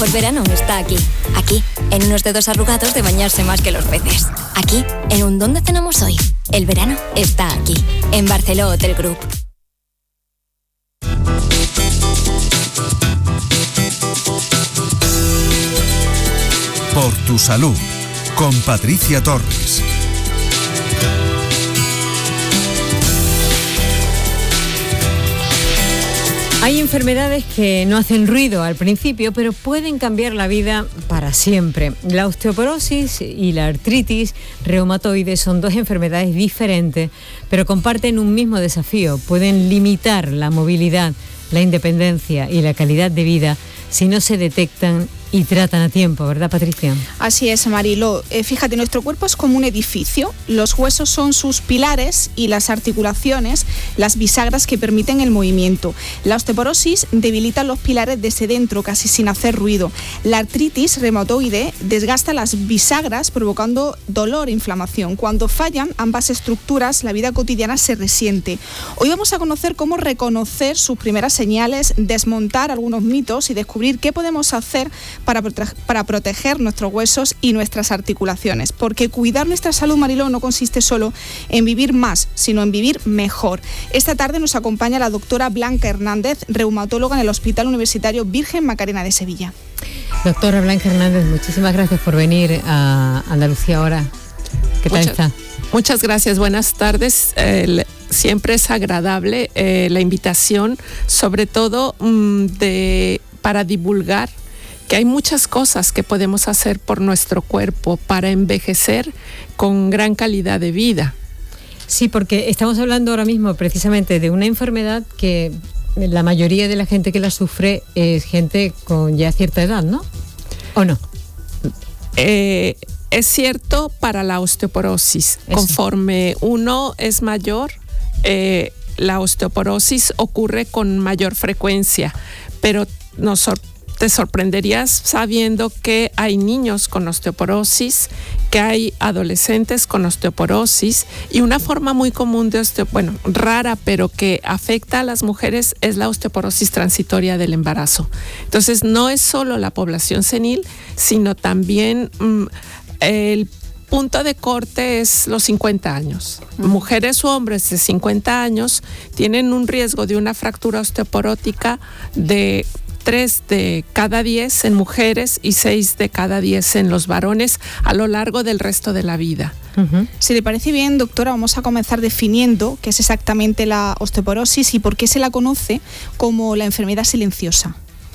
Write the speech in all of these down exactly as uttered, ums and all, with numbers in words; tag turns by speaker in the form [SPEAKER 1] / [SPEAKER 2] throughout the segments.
[SPEAKER 1] El verano está aquí, aquí, en unos dedos arrugados de bañarse más que los peces. Aquí, en un ¿dónde cenamos hoy? El verano está aquí, en Barceló Hotel Group.
[SPEAKER 2] Por tu salud, con Patricia Torres.
[SPEAKER 3] Hay enfermedades que no hacen ruido al principio, pero pueden cambiar la vida para siempre. La osteoporosis y la artritis reumatoide son dos enfermedades diferentes, pero comparten un mismo desafío. Pueden limitar la movilidad, la independencia y la calidad de vida si no se detectan y tratan a tiempo, ¿verdad, Patricia?
[SPEAKER 4] Así es, Mariló. Eh, fíjate, nuestro cuerpo es como un edificio. Los huesos son sus pilares y las articulaciones, las bisagras que permiten el movimiento. La osteoporosis debilita los pilares desde dentro, casi sin hacer ruido. La artritis reumatoide desgasta las bisagras, provocando dolor e inflamación. Cuando fallan ambas estructuras, la vida cotidiana se resiente. Hoy vamos a conocer cómo reconocer sus primeras señales, desmontar algunos mitos y descubrir qué podemos hacer Para, prote- para proteger nuestros huesos y nuestras articulaciones, porque cuidar nuestra salud, Mariló, no consiste solo en vivir más, sino en vivir mejor. Esta tarde nos acompaña la doctora Blanca Hernández, reumatóloga en el Hospital Universitario Virgen Macarena de Sevilla.
[SPEAKER 3] Doctora Blanca Hernández, muchísimas gracias por venir a Andalucía ahora. ¿Qué tal
[SPEAKER 5] Muchas,
[SPEAKER 3] está?
[SPEAKER 5] Muchas gracias, buenas tardes. Eh, siempre es agradable eh, la invitación, sobre todo mmm, de, para divulgar que hay muchas cosas que podemos hacer por nuestro cuerpo para envejecer con gran calidad de vida.
[SPEAKER 3] Sí, porque estamos hablando ahora mismo precisamente de una enfermedad que la mayoría de la gente que la sufre es gente con ya cierta edad, ¿no? ¿O no?
[SPEAKER 5] Eh, es cierto para la osteoporosis. Eso. Conforme uno es mayor, eh, la osteoporosis ocurre con mayor frecuencia, pero nos sorprende. Te sorprenderías sabiendo que hay niños con osteoporosis, que hay adolescentes con osteoporosis, y una forma muy común de osteoporosis, bueno, rara, pero que afecta a las mujeres es la osteoporosis transitoria del embarazo. Entonces, no es solo la población senil, sino también mmm, el punto de corte es los cincuenta años. Mujeres u hombres de cincuenta años tienen un riesgo de una fractura osteoporótica de tres de cada diez en mujeres y seis de cada diez en los varones a lo largo del resto de la vida.
[SPEAKER 4] Uh-huh. Si le parece bien, doctora, vamos a comenzar definiendo qué es exactamente la osteoporosis y por qué se la conoce como la enfermedad silenciosa.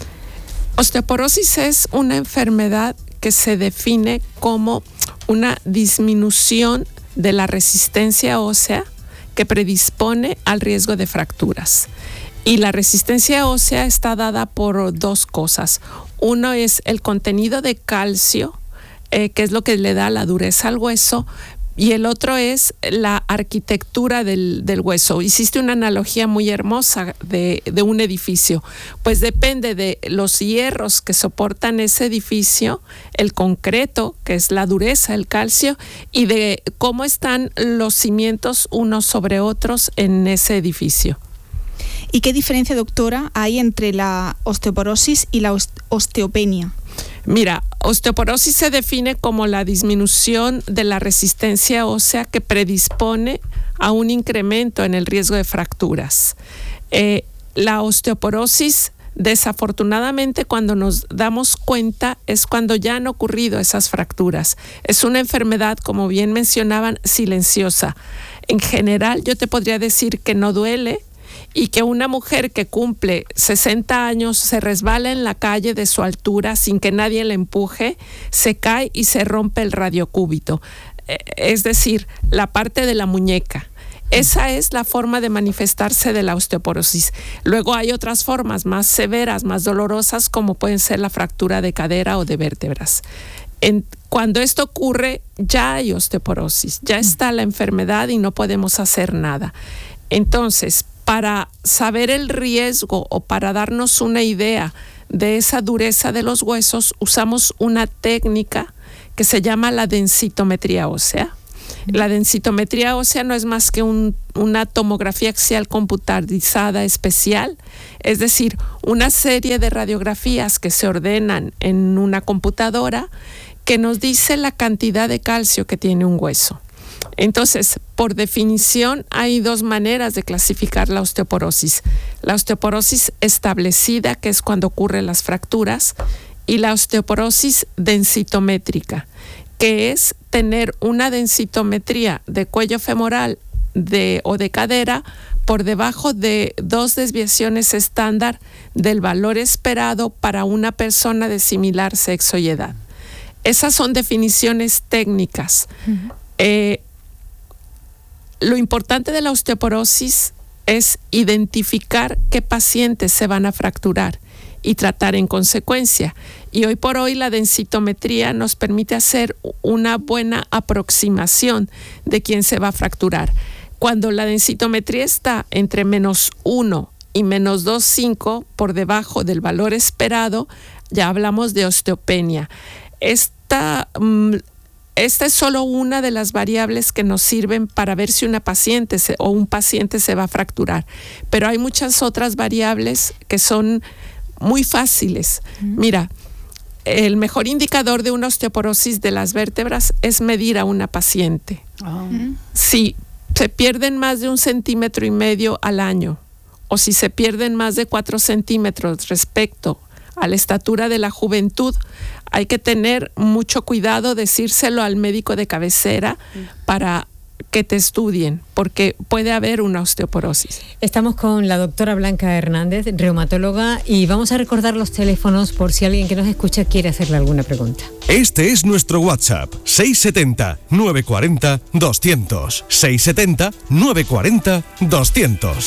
[SPEAKER 5] Osteoporosis es una enfermedad que se define como una disminución de la resistencia ósea que predispone al riesgo de fracturas. Y la resistencia ósea está dada por dos cosas. Uno es el contenido de calcio, eh, que es lo que le da la dureza al hueso, y el otro es la arquitectura del, del hueso. Hiciste una analogía muy hermosa de, de un edificio. Pues depende de los hierros que soportan ese edificio, el concreto, que es la dureza, el calcio, y de cómo están los cimientos unos sobre otros en ese edificio.
[SPEAKER 4] ¿Y qué diferencia, doctora, hay entre la osteoporosis y la osteopenia?
[SPEAKER 5] Mira, osteoporosis se define como la disminución de la resistencia ósea que predispone a un incremento en el riesgo de fracturas. Eh, la osteoporosis, desafortunadamente, cuando nos damos cuenta es cuando ya han ocurrido esas fracturas. Es una enfermedad, como bien mencionaban, silenciosa. En general, yo te podría decir que no duele, y que una mujer que cumple sesenta años se resbala en la calle de su altura sin que nadie la empuje, se cae y se rompe el radiocúbito, es decir, la parte de la muñeca. Esa es la forma de manifestarse de la osteoporosis. Luego hay otras formas más severas, más dolorosas, como pueden ser la fractura de cadera o de vértebras. En, cuando esto ocurre, ya hay osteoporosis, ya está la enfermedad y no podemos hacer nada. Entonces, para saber el riesgo o para darnos una idea de esa dureza de los huesos, usamos una técnica que se llama la densitometría ósea. La densitometría ósea no es más que un, una tomografía axial computarizada especial, es decir, una serie de radiografías que se ordenan en una computadora que nos dice la cantidad de calcio que tiene un hueso. Entonces, por definición, hay dos maneras de clasificar la osteoporosis. La osteoporosis establecida, que es cuando ocurren las fracturas, y la osteoporosis densitométrica, que es tener una densitometría de cuello femoral de, o de cadera por debajo de dos desviaciones estándar del valor esperado para una persona de similar sexo y edad. Esas son definiciones técnicas. Uh-huh. Eh, Lo importante de la osteoporosis es identificar qué pacientes se van a fracturar y tratar en consecuencia. Y hoy por hoy la densitometría nos permite hacer una buena aproximación de quién se va a fracturar. Cuando la densitometría está entre menos uno y menos dos punto cinco por debajo del valor esperado, ya hablamos de osteopenia. Esta... Mmm, Esta es solo una de las variables que nos sirven para ver si una paciente se, o un paciente se va a fracturar. Pero hay muchas otras variables que son muy fáciles. Mm. Mira, el mejor indicador de una osteoporosis de las vértebras es medir a una paciente. Oh. Mm. Si se pierden más de un centímetro y medio al año, o si se pierden más de cuatro centímetros respecto a la estatura de la juventud, hay que tener mucho cuidado, decírselo al médico de cabecera para que te estudien, porque puede haber una osteoporosis.
[SPEAKER 3] Estamos con la doctora Blanca Hernández, reumatóloga, y vamos a recordar los teléfonos por si alguien que nos escucha quiere hacerle alguna pregunta.
[SPEAKER 2] Este es nuestro WhatsApp, seis siete cero, nueve cuatro cero, dos cero cero, seis siete cero, nueve cuatro cero, dos cero cero.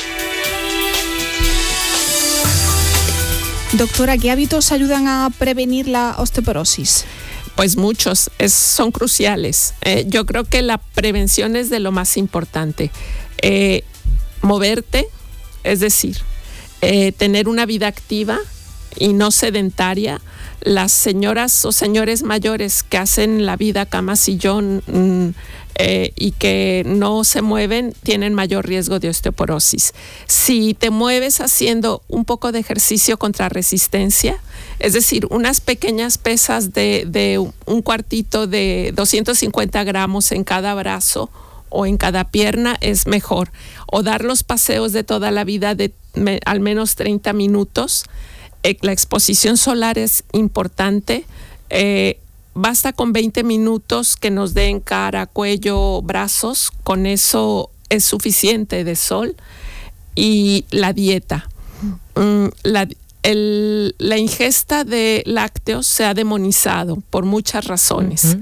[SPEAKER 4] Doctora, ¿qué hábitos ayudan a prevenir la osteoporosis?
[SPEAKER 5] Pues muchos, es, son cruciales. Eh, yo creo que la prevención es de lo más importante. Eh, moverte, es decir, eh, tener una vida activa y no sedentaria. Las señoras o señores mayores que hacen la vida cama sillón mmm, eh, y que no se mueven tienen mayor riesgo de osteoporosis. Si te mueves haciendo un poco de ejercicio contra resistencia, es decir, unas pequeñas pesas de, de un cuartito de doscientos cincuenta gramos en cada brazo o en cada pierna, es mejor. O dar los paseos de toda la vida de me, al menos treinta minutos. Eh, la exposición solar es importante. Eh, basta con veinte minutos que nos den cara, cuello, brazos. Con eso es suficiente de sol. Y la dieta. Mm, la, el, la ingesta de lácteos se ha demonizado por muchas razones. Uh-huh.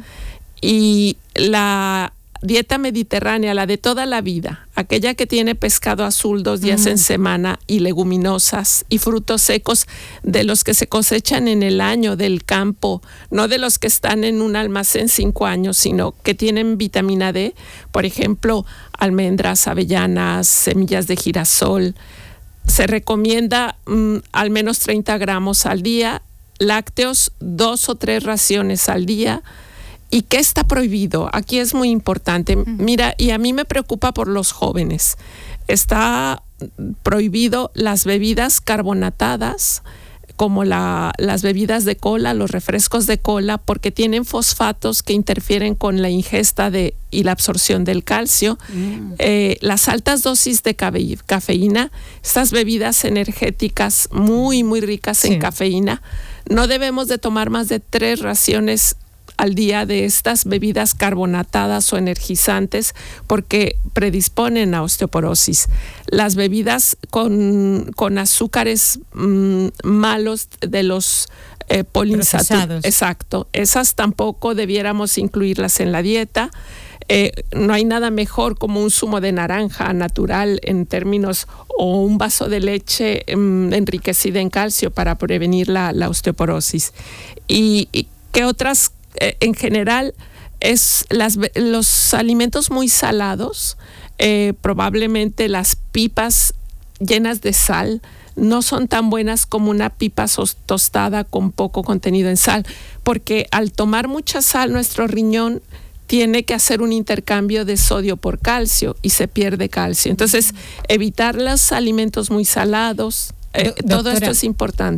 [SPEAKER 5] Y la dieta mediterránea, la de toda la vida, aquella que tiene pescado azul dos días mm. en semana y leguminosas y frutos secos de los que se cosechan en el año del campo, no de los que están en un almacén cinco años, sino que tienen vitamina D, por ejemplo, almendras, avellanas, semillas de girasol. Se recomienda mm, al menos treinta gramos al día, lácteos, dos o tres raciones al día. ¿Y qué está prohibido? Aquí es muy importante. Uh-huh. Mira, y a mí me preocupa por los jóvenes. Está prohibido las bebidas carbonatadas, como la, las bebidas de cola, los refrescos de cola, porque tienen fosfatos que interfieren con la ingesta de, y la absorción del calcio. Uh-huh. Eh, las altas dosis de cafe, cafeína, estas bebidas energéticas muy, muy ricas sí. en cafeína, no debemos de tomar más de tres raciones al día de estas bebidas carbonatadas o energizantes porque predisponen a osteoporosis. Las bebidas con, con azúcares mmm, malos de los eh, poliinsaturados. Exacto. Esas tampoco debiéramos incluirlas en la dieta. Eh, no hay nada mejor como un zumo de naranja natural en términos o un vaso de leche mmm, enriquecida en calcio para prevenir la, la osteoporosis. ¿Y, y qué otras? En general, es las, los alimentos muy salados, eh, probablemente las pipas llenas de sal, no son tan buenas como una pipa tostada con poco contenido en sal, porque al tomar mucha sal, nuestro riñón tiene que hacer un intercambio de sodio por calcio y se pierde calcio. Entonces, evitar los alimentos muy salados, eh, todo esto es importante.